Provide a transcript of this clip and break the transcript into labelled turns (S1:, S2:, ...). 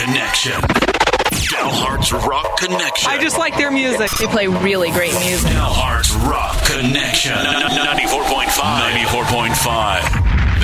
S1: Connection. Dalhart's Rock Connection.
S2: I just like their music.
S3: They play really great music.
S1: Dalhart's Rock Connection. 94.5. 94.5.